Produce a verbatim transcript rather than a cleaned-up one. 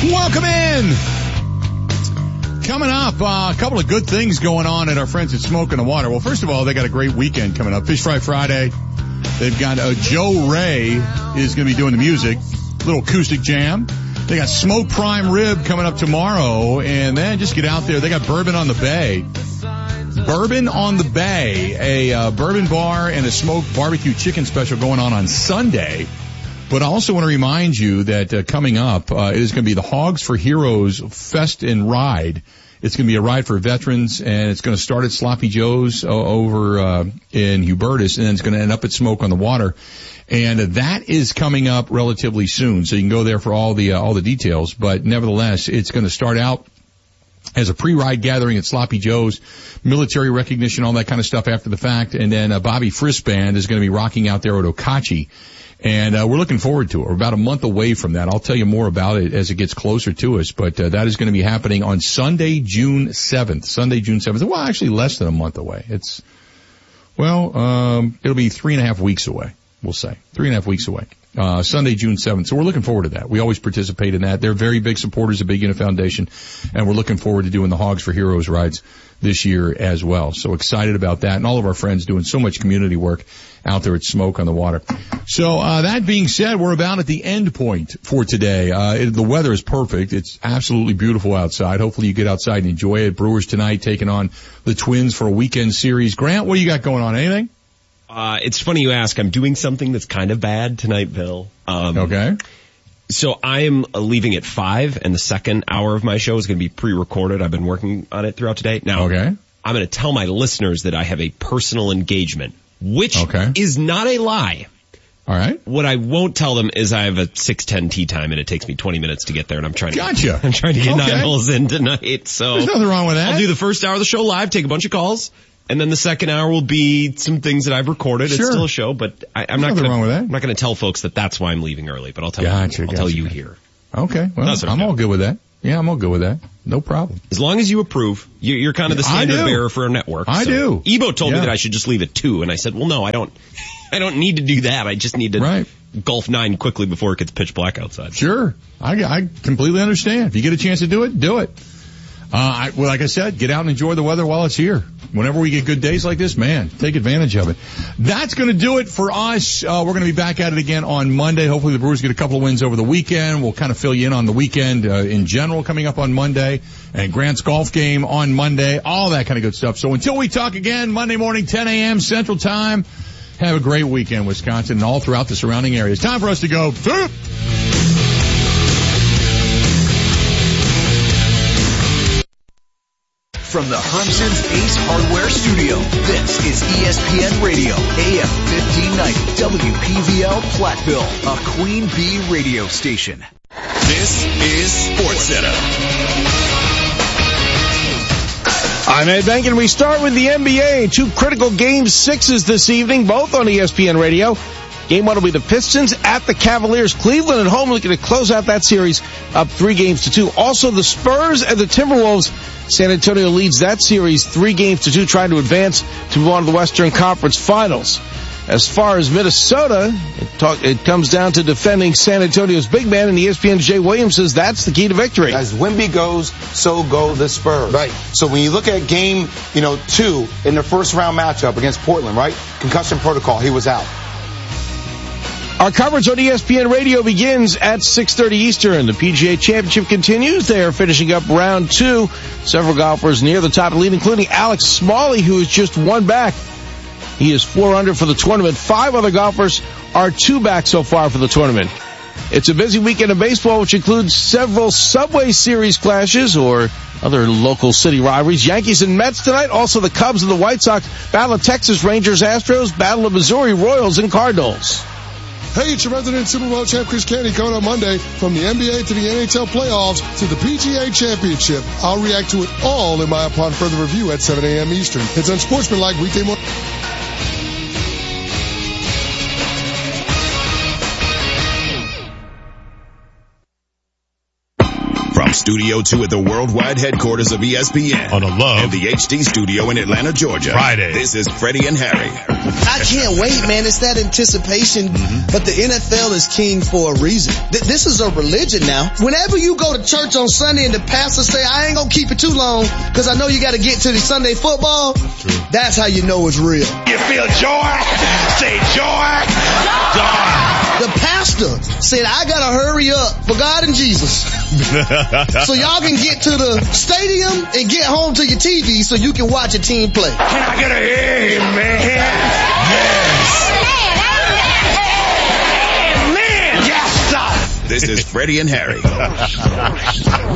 Welcome in. Coming up, uh, a couple of good things going on at our friends at Smoke on the Water. Well, first of all, they got a great weekend coming up. Fish Fry Friday. They've got uh, Joe Ray is going to be doing the music. Little acoustic jam. They got Smoke Prime Rib coming up tomorrow. And then just get out there. They got Bourbon on the Bay. Bourbon on the Bay, a uh, bourbon bar and a smoked barbecue chicken special going on on Sunday. But I also want to remind you that uh, coming up, uh, it is going to be the Hogs for Heroes Fest and Ride. It's going to be a ride for veterans, and it's going to start at Sloppy Joe's uh, over uh, in Hubertus, and then it's going to end up at Smoke on the Water. And uh, that is coming up relatively soon, so you can go there for all the uh, all the details. But nevertheless, it's going to start out as a pre-ride gathering at Sloppy Joe's, military recognition, all that kind of stuff after the fact. And then uh, Bobby Frisk Band is going to be rocking out there at Okachi. And uh, we're looking forward to it. We're about a month away from that. I'll tell you more about it as it gets closer to us. But uh, that is going to be happening on Sunday, June seventh. Sunday, June seventh. Well, actually less than a month away. It's, well, um, it'll be three and a half weeks away, we'll say. Three and a half weeks away. Uh, Sunday, June seventh. So we're looking forward to that. We always participate in that. They're very big supporters of Big Unit Foundation, and we're looking forward to doing the Hogs for Heroes rides this year as well. So excited about that, and all of our friends doing so much community work out there at Smoke on the Water. So uh, that being said, we're about at the end point for today. Uh, it, the weather is perfect. It's absolutely beautiful outside. Hopefully you get outside and enjoy it. Brewers tonight taking on the Twins for a weekend series. Grant, what do you got going on? Anything? Uh, it's funny you ask. I'm doing something that's kind of bad tonight, Bill. Um, okay. So I am leaving at five, and the second hour of my show is going to be pre-recorded. I've been working on it throughout today. Now, okay. I'm going to tell my listeners that I have a personal engagement, which okay. is not a lie. All right. What I won't tell them is I have a six ten tea time, and it takes me twenty minutes to get there, and I'm trying to gotcha. get, I'm trying to get okay. nine holes in tonight. So there's nothing wrong with that. I'll do the first hour of the show live, take a bunch of calls. And then the second hour will be some things that I've recorded. Sure. It's still a show, but I, I'm There's not wrong with that. going to. I'm not going to tell folks that that's why I'm leaving early. But I'll tell gotcha, you. I'll gotcha, tell you gotcha. here. Okay, well, I'm I'm all good with that. Yeah, I'm all good with that. No problem. As long as you approve, you, you're kind of the standard bearer for a network. I so. do. Ebo told yeah. me that I should just leave at two, and I said, well, no, I don't. I don't need to do that. I just need to right. golf nine quickly before it gets pitch black outside. Sure, I, I completely understand. If you get a chance to do it, do it. Uh, I, well, like I said, get out and enjoy the weather while it's here. Whenever we get good days like this, man, take advantage of it. That's going to do it for us. Uh, we're going to be back at it again on Monday. Hopefully the Brewers get a couple of wins over the weekend. We'll kind of fill you in on the weekend uh, in general coming up on Monday, and Grant's golf game on Monday, all that kind of good stuff. So until we talk again, Monday morning, ten a.m. Central Time, have a great weekend, Wisconsin, and all throughout the surrounding areas. Time for us to go. From the Hermson's Ace Hardware Studio, this is E S P N Radio, A M fifteen ninety, W P V L Platteville, a Queen Bee radio station. This is SportsCenter. I'm Ed Benkin. We start with the N B A. Two critical game sixes this evening, both on E S P N Radio. Game one will be the Pistons at the Cavaliers. Cleveland at home looking to close out that series up three games to two. Also the Spurs and the Timberwolves. San Antonio leads that series three games to two, trying to advance to move on to the Western Conference Finals. As far as Minnesota, it, talk, it comes down to defending San Antonio's big man, and E S P N's Jay Williams says that's the key to victory. As Wemby goes, so go the Spurs. Right. So when you look at game, you know, two in the first round matchup against Portland, right? Concussion protocol, he was out. Our coverage on E S P N Radio begins at six thirty Eastern. The P G A Championship continues. They are finishing up round two. Several golfers near the top of the lead, including Alex Smalley, who is just one back. He is four under for the tournament. Five other golfers are two back so far for the tournament. It's a busy weekend of baseball, which includes several Subway Series clashes or other local city rivalries. Yankees and Mets tonight. Also the Cubs and the White Sox. Battle of Texas Rangers, Astros. Battle of Missouri Royals and Cardinals. Hey, it's your resident Super Bowl champ Chris Canty coming on Monday. From the N B A to the N H L playoffs to the P G A Championship. I'll react to it all in my upon further review at seven a.m. Eastern. It's Unsportsmanlike weekday morning. From Studio two at the worldwide headquarters of E S P N. On a love. And the H D studio in Atlanta, Georgia. Friday. This is Freddie and Harry. I can't wait, man. It's that anticipation. Mm-hmm. But the N F L is king for a reason. Th- this is a religion now. Whenever you go to church on Sunday and the pastor say, I ain't gonna keep it too long because I know you got to get to the Sunday football, true. That's how you know it's real. You feel joy? Say joy. Joy. The pastor said, I gotta hurry up for God and Jesus. So y'all can get to the stadium and get home to your T V so you can watch your team play. Can I get a amen? Yes. Amen. Yes, sir. This is Freddie and Harry.